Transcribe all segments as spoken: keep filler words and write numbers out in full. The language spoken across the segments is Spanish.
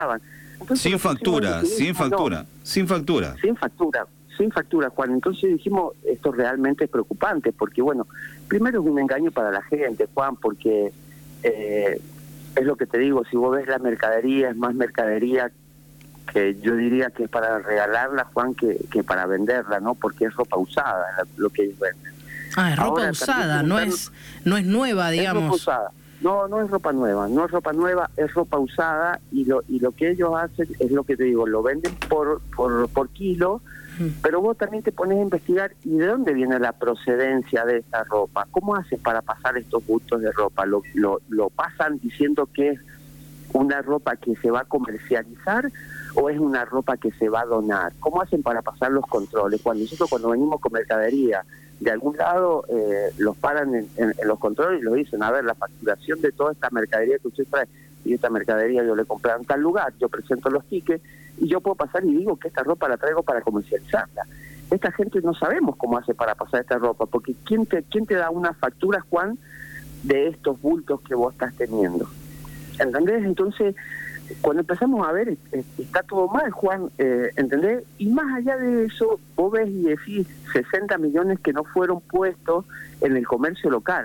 Entonces, sin factura, sin factura, no, sin factura. Sin factura, sin factura, Juan. Entonces dijimos, esto realmente es preocupante, porque bueno, primero es un engaño para la gente, Juan, porque eh, es lo que te digo, si vos ves la mercadería, es más mercadería que yo diría que es para regalarla, Juan, que, que para venderla, ¿no? Porque es ropa usada lo que ellos venden. Ah, es ropa Ahora, usada, no es no es nueva, digamos. Es ropa usada. No, no es ropa nueva, no es ropa nueva, es ropa usada, y lo y lo que ellos hacen es lo que te digo, lo venden por por, por kilo, mm. pero vos también te pones a investigar y de dónde viene la procedencia de esta ropa, cómo hacen para pasar estos bultos de ropa, lo, lo, lo pasan diciendo que es una ropa que se va a comercializar o es una ropa que se va a donar, cómo hacen para pasar los controles, cuando nosotros cuando venimos con mercadería de algún lado eh, los paran en, en, en los controles y los dicen, a ver, la facturación de toda esta mercadería que usted trae, y esta mercadería yo le compré en tal lugar, yo presento los tickets y yo puedo pasar y digo que esta ropa la traigo para comercializarla. Esta gente no sabemos cómo hace para pasar esta ropa, porque ¿quién te, quién te da una factura, Juan, de estos bultos que vos estás teniendo? ¿Entendés? Entonces, cuando empezamos a ver, está todo mal, Juan, eh, ¿entendés? Y más allá de eso, vos ves y decís sesenta millones que no fueron puestos en el comercio local.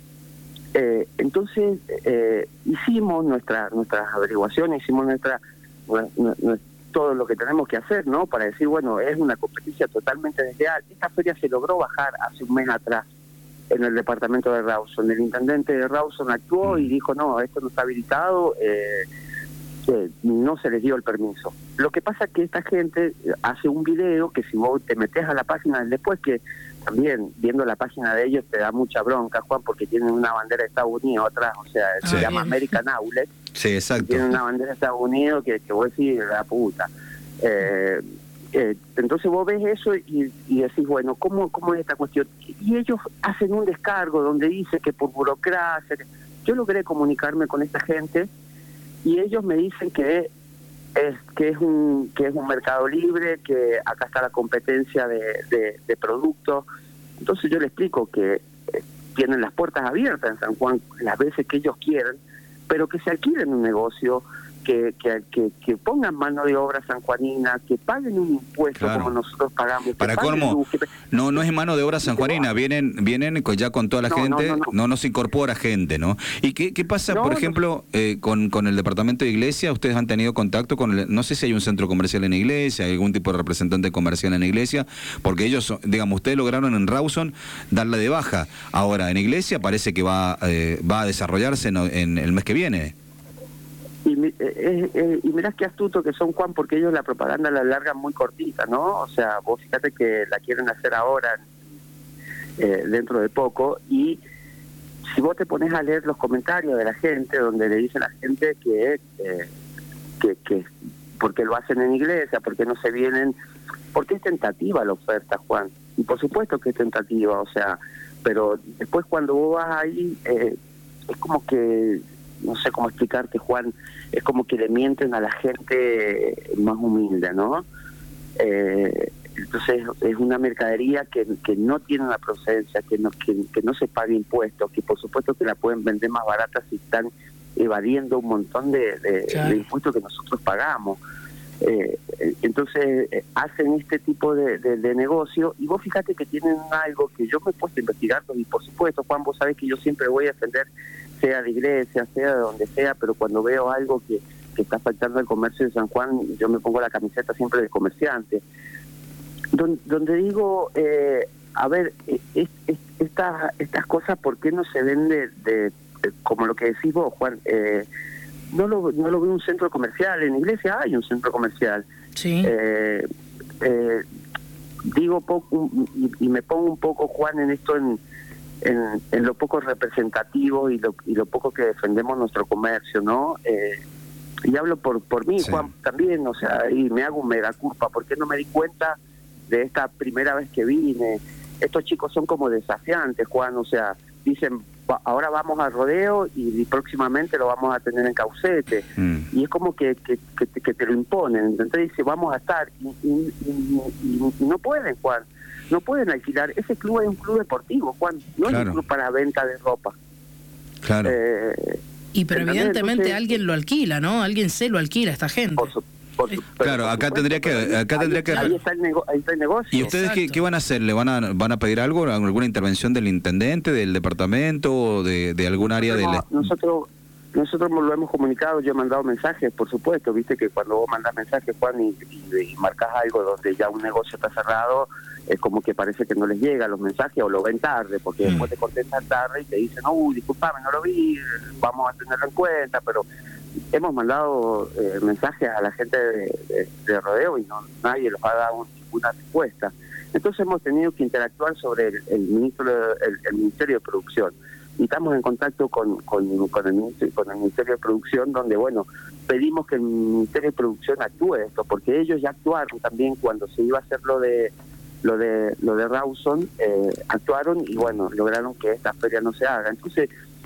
Eh, entonces, eh, hicimos nuestra, nuestras averiguaciones, hicimos nuestra, nuestra, nuestra todo lo que tenemos que hacer, ¿no? Para decir, bueno, es una competencia totalmente desleal. Esta feria se logró bajar hace un mes atrás en el departamento de Rawson. El intendente de Rawson actuó y dijo, no, esto no está habilitado, eh, eh, no se les dio el permiso. Lo que pasa es que esta gente hace un video que si vos te metes a la página después, que también viendo la página de ellos te da mucha bronca, Juan, porque tienen una bandera de Estados Unidos atrás, o sea, se sí. llama American Outlet. Sí, exacto. Tienen una bandera de Estados Unidos que, que vos decís, la puta. Eh, eh, entonces vos ves eso y, y decís, bueno, ¿cómo, ¿cómo es esta cuestión? Y ellos hacen un descargo donde dice que por burocracia... Yo logré comunicarme con esta gente y ellos me dicen que es que es un que es un mercado libre, que acá está la competencia de, de, de productos. Entonces yo les explico que eh, tienen las puertas abiertas en San Juan las veces que ellos quieran, pero que se alquilen un negocio, que, que, que, que pongan mano de obra sanjuanina, que paguen un impuesto claro. como nosotros pagamos. Para colmo, que... no no es mano de obra sanjuanina, vienen vienen ya con toda la no, gente, no, no, no. no nos incorpora gente, ¿no? ¿Y qué, qué pasa, no, por ejemplo, no. eh, con, con el departamento de iglesia? ¿Ustedes han tenido contacto con el, no sé si hay un centro comercial en la iglesia, hay algún tipo de representante comercial en la iglesia? Porque ellos, digamos, ustedes lograron en Rawson darla de baja. Ahora, en iglesia parece que va, eh, va a desarrollarse en, en el mes que viene. Y, eh, eh, y mirá qué astuto que son, Juan, porque ellos la propaganda la largan muy cortita, ¿no? O sea, vos fíjate que la quieren hacer ahora, eh, dentro de poco, y si vos te pones a leer los comentarios de la gente, donde le dice a la gente que, eh, que, que porque lo hacen en iglesia, porque no se vienen, porque es tentativa la oferta, Juan, y por supuesto que es tentativa, o sea, pero después cuando vos vas ahí, eh, es como que... no sé cómo explicarte, Juan, es como que le mienten a la gente más humilde, ¿no? Eh, entonces es una mercadería que, que no tiene una procedencia, que no, que, que no se paga impuestos, que por supuesto que la pueden vender más barata si están evadiendo un montón de, de, claro. de impuestos que nosotros pagamos. Eh, entonces eh, hacen este tipo de, de, de negocio, y vos fíjate que tienen algo que yo me he puesto a investigar, y por supuesto, Juan, vos sabés que yo siempre voy a defender, sea de iglesia, sea de donde sea, pero cuando veo algo que, que está afectando al comercio de San Juan, yo me pongo la camiseta siempre de comerciante, donde, donde digo, eh, a ver, es, es, estas estas cosas, ¿por qué no se ven de, de, de como lo que decís vos, Juan? Eh, no lo no lo veo un centro comercial, en iglesia hay un centro comercial. Sí. Eh, eh, digo poco, y, y me pongo un poco, Juan, en esto, en En, en lo poco representativo y lo, y lo poco que defendemos nuestro comercio, ¿no? Eh, y hablo por por mí, sí. Juan, también, o sea, y me hago un mega culpa, porque no me di cuenta de esta primera vez que vine. Estos chicos son como desafiantes, Juan, o sea, dicen, ahora vamos al rodeo y, y próximamente lo vamos a tener en Caucete, mm. y es como que, que, que, te, que te lo imponen, entonces dice, vamos a estar, y, y, y, y, y no pueden, Juan. No pueden alquilar. Ese club es un club deportivo, Juan. No claro. es un club para venta de ropa. Claro. Eh, Y pero ¿entendés? evidentemente Entonces, alguien lo alquila, ¿no? Alguien se lo alquila a esta gente. Por su, por su, Claro, acá supuesto, tendría que... Acá ahí, tendría que... ahí, está el nego, ahí está el negocio. ¿Y ustedes qué, qué van a hacer? ¿Le van a van a pedir algo? ¿Alguna intervención del intendente, del departamento o de, de algún área no, del...? Nosotros... Nosotros lo hemos comunicado, yo he mandado mensajes, por supuesto, viste que cuando vos mandas mensajes, Juan, y, y, y marcas algo donde ya un negocio está cerrado, es como que parece que no les llega los mensajes o lo ven tarde, porque mm. después te contestan tarde y te dicen, uy, disculpame, no lo vi, vamos a tenerlo en cuenta, pero hemos mandado eh, mensajes a la gente de, de, de Rodeo y no nadie nos ha dado ninguna respuesta. Entonces hemos tenido que interactuar sobre el, el, ministro, el, el Ministerio de Producción. Y estamos en contacto con, con, con, el, con el Ministerio de Producción, donde, bueno, pedimos que el Ministerio de Producción actúe esto, porque ellos ya actuaron también cuando se iba a hacer lo de lo de lo de Rawson, eh, actuaron y, bueno, lograron que esta feria no se haga. Entonces,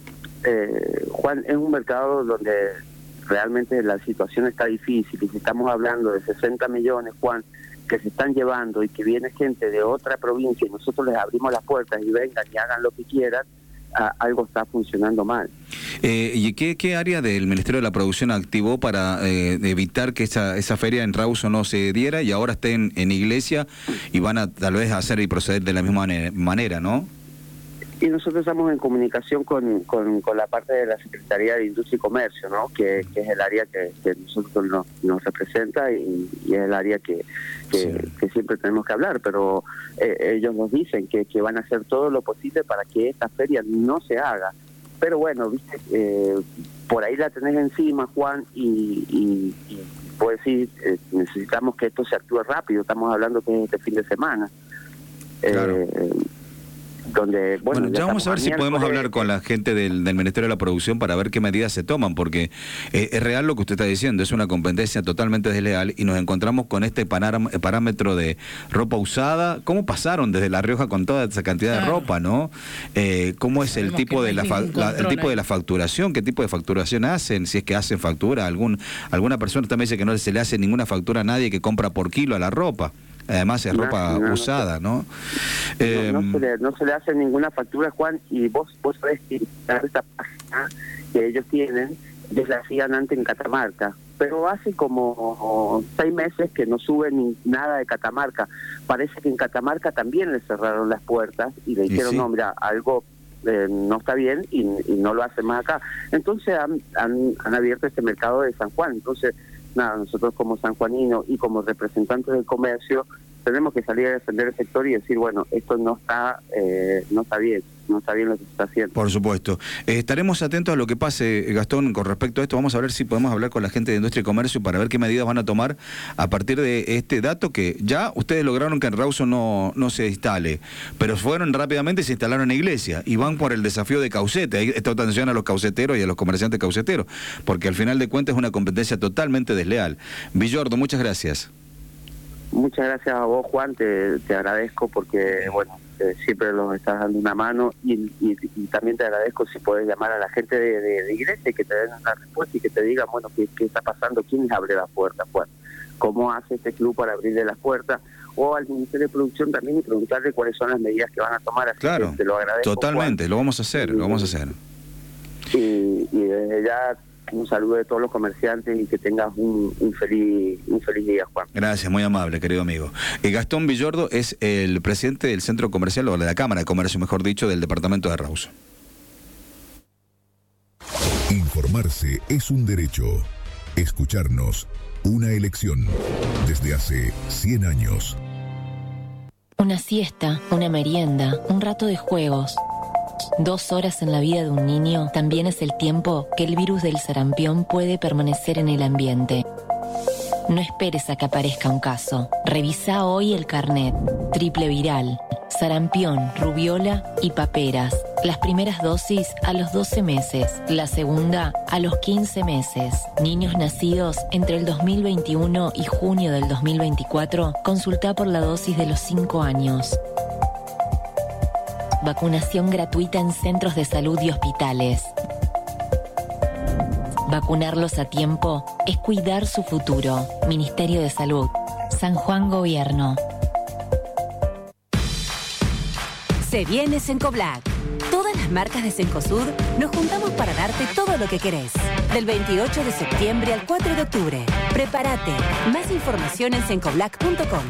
eh, Juan, es un mercado donde realmente la situación está difícil, y si estamos hablando de sesenta millones, Juan, que se están llevando y que viene gente de otra provincia y nosotros les abrimos las puertas y vengan y hagan lo que quieran, a, algo está funcionando mal. Eh, ¿Y qué, qué área del Ministerio de la Producción activó para eh, evitar que esa, esa feria en Rawson no se diera y ahora estén en Iglesia y van a tal vez hacer y proceder de la misma manera, manera ¿no? Y nosotros estamos en comunicación con, con, con la parte de la Secretaría de Industria y Comercio, ¿no? Que, que es el área que, que nosotros nos, nos representa y, y es el área que, que, sí. que siempre tenemos que hablar, pero eh, ellos nos dicen que, que van a hacer todo lo posible para que esta feria no se haga. Pero bueno, viste, eh, por ahí la tenés encima, Juan, y, y, y puedo decir, eh, necesitamos que esto se actúe rápido, estamos hablando que es este fin de semana. Claro. Eh, donde bueno, bueno ya, ya vamos a ver si podemos hablar con la gente del, del Ministerio de la Producción para ver qué medidas se toman, porque eh, es real lo que usted está diciendo, es una competencia totalmente desleal y nos encontramos con este parámetro de ropa usada. ¿Cómo pasaron desde La Rioja con toda esa cantidad claro. de ropa, no? Eh, ¿Cómo es el tipo de la, la el tipo de la facturación? ¿Qué tipo de facturación hacen? Si es que hacen factura, algún alguna persona también dice que no se le hace ninguna factura a nadie que compra por kilo a la ropa. Además es ropa no, no, usada, ¿no? No, eh, no, se le, no se le hace ninguna factura, Juan, y vos vos sabés que esta página que ellos tienen, ellos la hacían antes en Catamarca, pero hace como seis meses que no suben ni nada de Catamarca. Parece que en Catamarca también le cerraron las puertas y le dijeron, sí. no, mira, algo eh, no está bien y, y no lo hacen más acá. Entonces han, han, han abierto este mercado de San Juan. Entonces, nada, nosotros como sanjuaninos y como representantes del comercio tenemos que salir a defender el sector y decir, bueno, esto no está eh, no está bien, no está bien lo que se está haciendo. Por supuesto. Eh, estaremos atentos a lo que pase, Gastón, con respecto a esto. Vamos a ver si podemos hablar con la gente de Industria y Comercio para ver qué medidas van a tomar a partir de este dato que ya ustedes lograron que en Rawson no, no se instale, pero fueron rápidamente y se instalaron en Iglesia y van por el desafío de Caucete. Ahí está atención a los cauceteros y a los comerciantes cauceteros, porque al final de cuentas es una competencia totalmente desleal. Villordo, muchas gracias. Muchas gracias a vos, Juan, te, te agradezco porque, bueno, eh, siempre nos estás dando una mano y, y, y también te agradezco si puedes llamar a la gente de, de, de Iglesia y que te den una respuesta y que te digan, bueno, qué, qué está pasando, quién les abre las puertas, Juan, cómo hace este club para abrirle las puertas, o al Ministerio de Producción también y preguntarle cuáles son las medidas que van a tomar. Así claro, que te lo agradezco, totalmente, Juan. Lo vamos a hacer, y, lo vamos a hacer. Y, y desde ya un saludo de todos los comerciantes y que tengas un, un feliz un feliz día, Juan. Gracias, muy amable, querido amigo. Eh, Gastón Villordo es el presidente del Centro Comercial, o de la Cámara de Comercio, mejor dicho, del departamento de Rawson. Informarse es un derecho. Escucharnos, una elección. Desde hace cien años. Una siesta, una merienda, un rato de juegos. Dos horas en la vida de un niño también es el tiempo que el virus del sarampión puede permanecer en el ambiente. No esperes a que aparezca un caso. Revisa hoy el carnet. Triple viral, sarampión, rubiola y paperas. Las primeras dosis a los doce meses, la segunda a los quince meses. Niños nacidos entre el dos mil veintiuno y junio del dos mil veinticuatro, consulta por la dosis de los cinco años. Vacunación gratuita en centros de salud y hospitales. Vacunarlos a tiempo es cuidar su futuro. Ministerio de Salud. San Juan Gobierno. Se viene Sencoblac. Todas las marcas de Cencosud, nos juntamos para darte todo lo que querés. Del veintiocho de septiembre al cuatro de octubre. Prepárate. Más información en cencoblack punto com.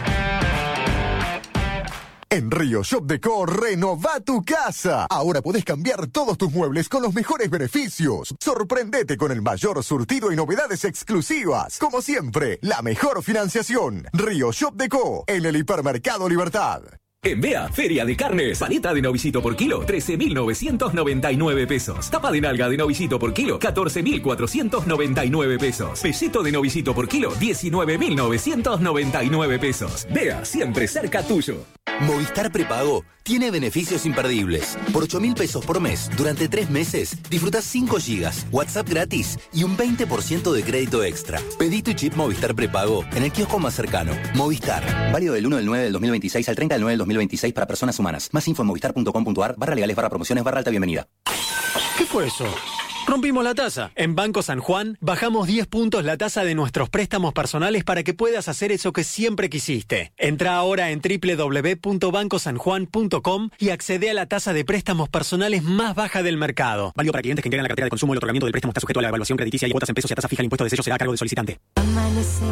En Río Shop Deco, renova tu casa. Ahora podés cambiar todos tus muebles con los mejores beneficios. Sorprendete con el mayor surtido y novedades exclusivas. Como siempre, la mejor financiación. Río Shop Deco, en el Hipermercado Libertad. En Bea, Feria de Carnes. Paleta de novicito por kilo, trece mil novecientos noventa y nueve pesos. Tapa de nalga de novicito por kilo, catorce mil cuatrocientos noventa y nueve pesos. Pelleto de novicito por kilo, diecinueve mil novecientos noventa y nueve pesos. Bea, siempre cerca tuyo. Movistar Prepago tiene beneficios imperdibles. Por ocho mil pesos por mes, durante tres meses, disfrutás cinco gigas, WhatsApp gratis y un veinte por ciento de crédito extra. Pedí tu chip Movistar Prepago en el kiosco más cercano. Movistar. Válido del uno del nueve del dos mil veintiséis al treinta del nueve del dos mil veintiséis para personas humanas. Más info en movistar punto com punto ar, barra legales, barra promociones, barra alta bienvenida. ¿Qué fue eso? Rompimos la tasa. En Banco San Juan bajamos diez puntos la tasa de nuestros préstamos personales para que puedas hacer eso que siempre quisiste. Entra ahora en doble u doble u doble u punto banco san juan punto com y accede a la tasa de préstamos personales más baja del mercado. Válido para clientes que integran la cartera de consumo. El otorgamiento del préstamo está sujeto a la evaluación crediticia y cuotas en pesos y a tasa fija. El impuesto de sello será a cargo del solicitante.